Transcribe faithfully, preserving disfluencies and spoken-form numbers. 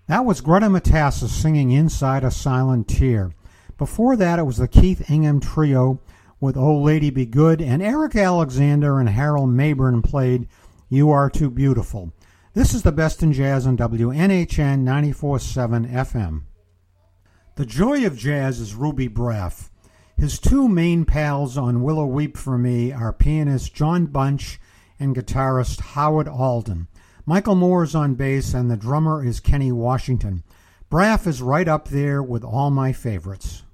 That was Greta Matassa singing Inside a Silent Tear. Before that, it was the Keith Ingham Trio with Old Lady Be Good, and Eric Alexander and Harold Mabern played You Are Too Beautiful. This is the best in jazz on W N H N ninety-four point seven F M. The joy of jazz is Ruby Braff. His two main pals on Willow Weep for Me are pianist John Bunch and guitarist Howard Alden. Michael Moore is on bass, and the drummer is Kenny Washington. Braff is right up there with all my favorites.